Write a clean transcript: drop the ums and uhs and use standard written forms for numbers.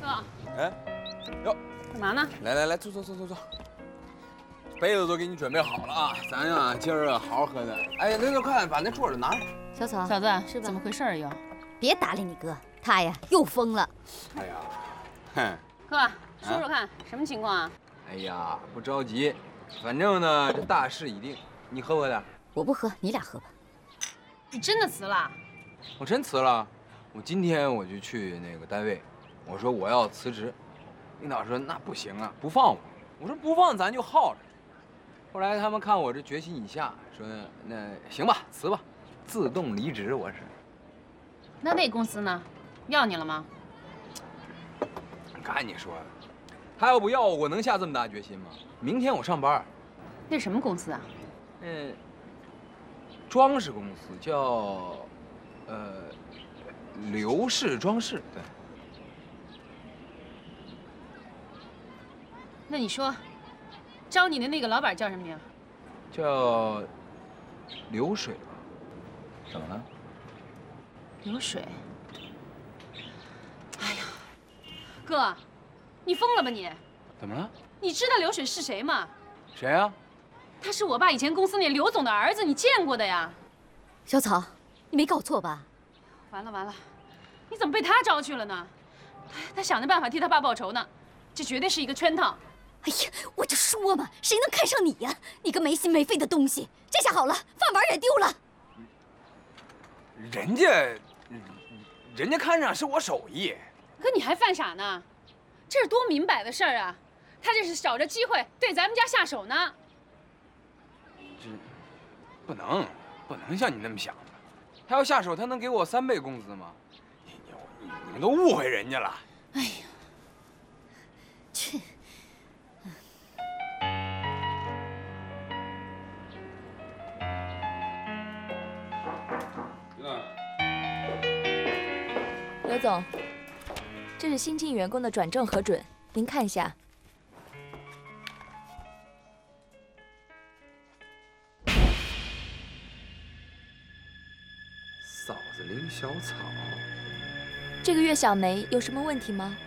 哥， 哎，哟， 干嘛呢？ 来，坐。杯子都给你准备好了啊，咱呀今儿好好喝的。哎，那快把那桌子拿来。 小草， 嫂子， 是吧？ 怎么回事又？ 别搭理你哥，他呀又疯了。 哎呀，哼。 哥，说说看，什么情况啊？ 哎呀，不着急，反正呢这大势已定。你喝不喝点？ 我不喝，你俩喝吧。 你真的辞了？ 我真辞了，我今天我就去那个单位，我说我要辞职，领导说那不行啊，不放我。我说不放咱就耗着。后来他们看我这决心已下，说那行吧，辞吧，自动离职。我是。 那公司呢？要你了吗？ 赶你说的，他要不要我，我能下这么大决心吗？明天我上班。 那什么公司啊？ 装饰公司叫刘氏装饰。对。 那你说，招你的那个老板叫什么名？ 叫流水吧？怎么了？ 流水。哎呀，哥，你疯了吧你？ 怎么了？ 你知道流水是谁吗？ 谁呀？ 他是我爸以前公司那刘总的儿子，你见过的呀。 小草，你没搞错吧？ 完了，你怎么被他招去了呢？他想着办法替他爸报仇呢，这绝对是一个圈套。 哎呀，我就说嘛，谁能看上你呀？你个没心没肺的东西！这下好了，饭碗也丢了。 人家看上是我手艺。 可你还犯傻呢？这是多明摆的事儿啊！他这是找着机会对咱们家下手呢。 这不能像你那么想的。他要下手，他能给我3倍工资吗？你们都误会人家了。 哎呀， 切！ 刘总，这是新进员工的转正核准，您看一下。 嫂子领小草， 这个月小梅有什么问题吗？